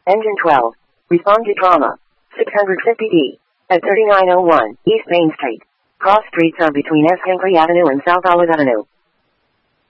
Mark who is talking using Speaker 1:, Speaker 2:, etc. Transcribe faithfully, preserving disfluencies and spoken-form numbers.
Speaker 1: Engine twelve. Respond to trauma. six hundred fifty D. At thirty-nine oh one East Main Street. Cross streets are between S. Hinckley Avenue and South Olive Avenue.